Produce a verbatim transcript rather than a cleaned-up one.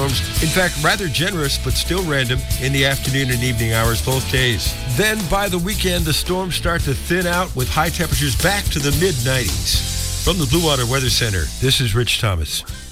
thunderstorms. In fact, rather generous, but still random in the afternoon and evening hours both days. Then by the weekend, the storms start to thin out with high temperatures back to the mid nineties. From the Blue Water Weather Center, this is Rich Thomas.